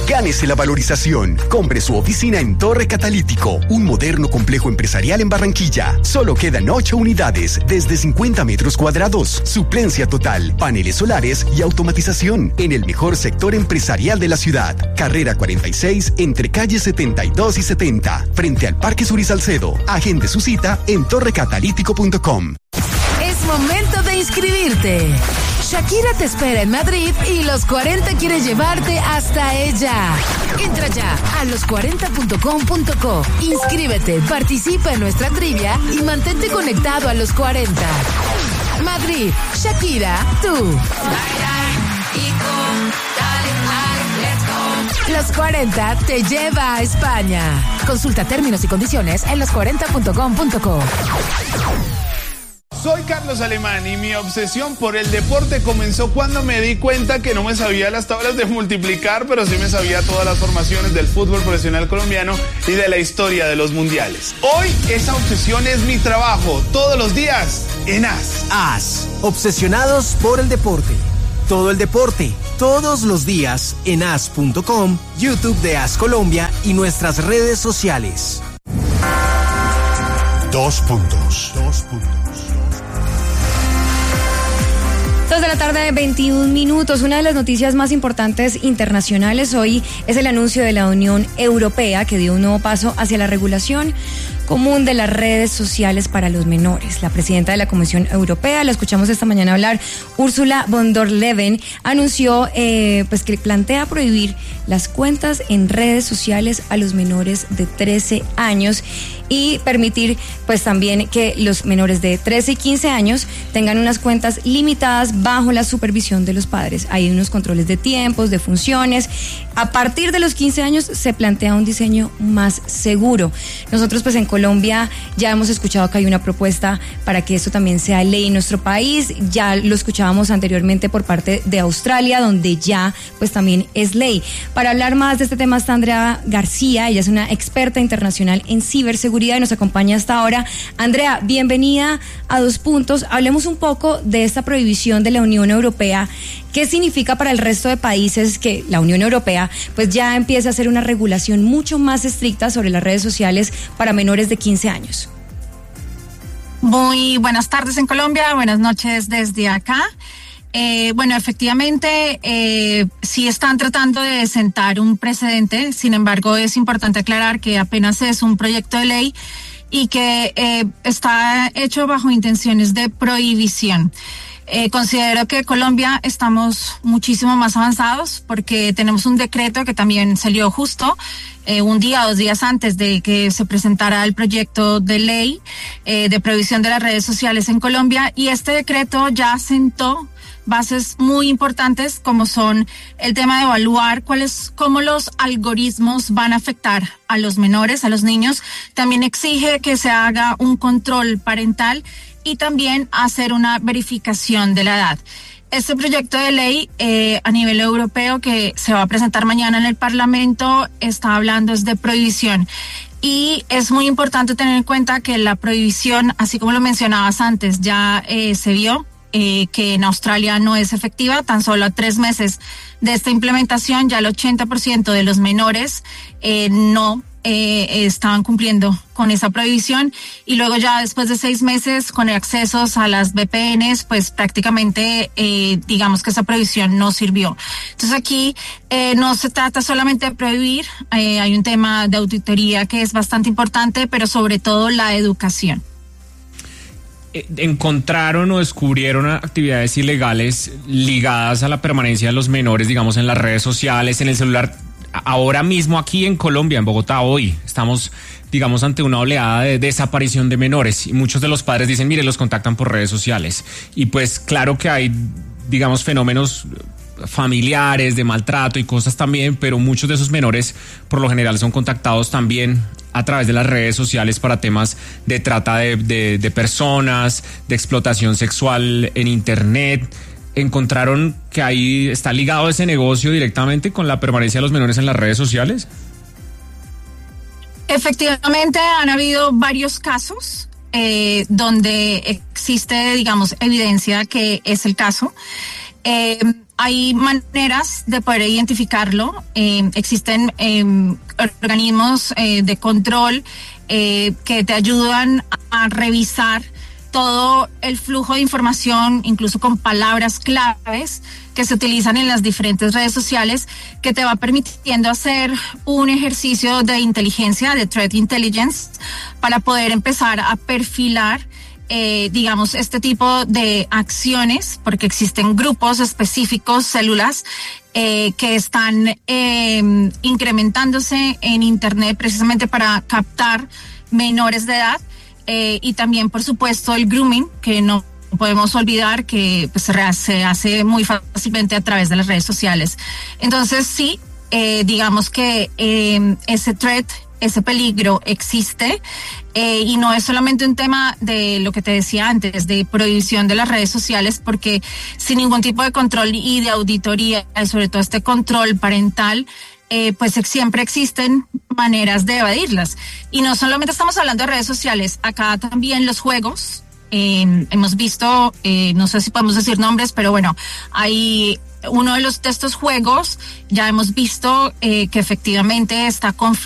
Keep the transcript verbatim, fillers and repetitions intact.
Gánese la valorización. Compre su oficina en Torre Catalítico, un moderno complejo empresarial en Barranquilla. Solo quedan ocho unidades, desde cincuenta metros cuadrados. Suplencia total, paneles solares y automatización en el mejor sector empresarial de la ciudad. Carrera cuarenta y seis, entre calles setenta y dos y setenta, frente al Parque Sur y Salcedo. Agende su cita en torre catalítico punto com. Es momento de inscribirte. Shakira te espera en Madrid y Los cuarenta quiere llevarte hasta ella. Entra ya a los cuarenta punto com punto co. Inscríbete, participa en nuestra trivia y mantente conectado a Los cuarenta. Madrid, Shakira, tú. Los cuarenta te lleva a España. Consulta términos y condiciones en los cuarenta punto com punto co. Soy Carlos Alemán y mi obsesión por el deporte comenzó cuando me di cuenta que no me sabía las tablas de multiplicar, pero sí me sabía todas las formaciones del fútbol profesional colombiano y de la historia de los mundiales. Hoy esa obsesión es mi trabajo, todos los días en A S. A S, obsesionados por el deporte. Todo el deporte, todos los días en A S punto com, YouTube de A S Colombia y nuestras redes sociales. Dos puntos. Dos puntos. Dos de la tarde, veintiún minutos. Una de las noticias más importantes internacionales hoy es el anuncio de la Unión Europea que dio un nuevo paso hacia la regulación común de las redes sociales para los menores. La presidenta de la Comisión Europea, la escuchamos esta mañana hablar, Ursula von der Leyen, anunció eh, pues que plantea prohibir las cuentas en redes sociales a los menores de trece años y permitir pues también que los menores de trece y quince años tengan unas cuentas limitadas bajo la supervisión de los padres. Hay unos controles de tiempos, de funciones. A partir de los quince años se plantea un diseño más seguro. Nosotros pues en Colombia ya hemos escuchado que hay una propuesta para que esto también sea ley en nuestro país. Ya lo escuchábamos anteriormente por parte de Australia, donde ya pues también es ley. Para hablar más de este tema está Andrea García, ella es una experta internacional en ciberseguridad y nos acompaña hasta ahora. Andrea, bienvenida a Dos Puntos. Hablemos un poco de esta prohibición de la Unión Europea. ¿Qué significa para el resto de países que la Unión Europea pues ya empiece a hacer una regulación mucho más estricta sobre las redes sociales para menores de quince años? Muy buenas tardes en Colombia, buenas noches desde acá. Eh, bueno, efectivamente, eh, sí están tratando de sentar un precedente, sin embargo, es importante aclarar que apenas es un proyecto de ley y que eh, está hecho bajo intenciones de prohibición. Eh, considero que Colombia estamos muchísimo más avanzados porque tenemos un decreto que también salió justo eh, un día o dos días antes de que se presentara el proyecto de ley eh, de prohibición de las redes sociales en Colombia, y este decreto ya sentó bases muy importantes como son el tema de evaluar cuáles, cómo los algoritmos van a afectar a los menores, a los niños. También exige que se haga un control parental y también hacer una verificación de la edad. Este proyecto de ley eh, a nivel europeo que se va a presentar mañana en el Parlamento está hablando es de prohibición. Y es muy importante tener en cuenta que la prohibición, así como lo mencionabas antes, ya eh, se vio eh, que en Australia no es efectiva. Tan solo a tres meses de esta implementación ya el ochenta por ciento de los menores eh, no Eh, estaban cumpliendo con esa prohibición, y luego ya después de seis meses con accesos a las V P Ns, pues prácticamente eh, digamos que esa prohibición no sirvió. Entonces aquí eh, no se trata solamente de prohibir, eh, hay un tema de auditoría que es bastante importante, pero sobre todo la educación. ¿Encontraron o descubrieron actividades ilegales ligadas a la permanencia de los menores, digamos, en las redes sociales, en el celular? Ahora mismo aquí en Colombia, en Bogotá, hoy estamos, digamos, ante una oleada de desaparición de menores, y muchos de los padres dicen, mire, los contactan por redes sociales. Y pues claro que hay, digamos, fenómenos familiares de maltrato y cosas también, pero muchos de esos menores por lo general son contactados también a través de las redes sociales para temas de trata de, de, de personas, de explotación sexual en internet. ¿Encontraron que ahí está ligado ese negocio directamente con la permanencia de los menores en las redes sociales? Efectivamente, han habido varios casos eh, donde existe, digamos, evidencia que es el caso. Eh, hay maneras de poder identificarlo. Eh, existen eh, organismos eh, de control eh, que te ayudan a revisar todo el flujo de información, incluso con palabras claves que se utilizan en las diferentes redes sociales, que te va permitiendo hacer un ejercicio de inteligencia, de threat intelligence, para poder empezar a perfilar Eh, digamos, este tipo de acciones, porque existen grupos específicos, células, eh, que están eh, incrementándose en Internet precisamente para captar menores de edad, eh, y también, por supuesto, el grooming, que no podemos olvidar que pues, se hace muy fácilmente a través de las redes sociales. Entonces, sí, eh, digamos que eh, ese threat, ese peligro existe, eh, y no es solamente un tema de lo que te decía antes, de prohibición de las redes sociales, porque sin ningún tipo de control y de auditoría, y sobre todo este control parental, eh, pues siempre existen maneras de evadirlas. Y no solamente estamos hablando de redes sociales, acá también los juegos. Eh, hemos visto, eh, no sé si podemos decir nombres, pero bueno, hay uno de los de estos juegos, ya hemos visto eh, que efectivamente está confirmado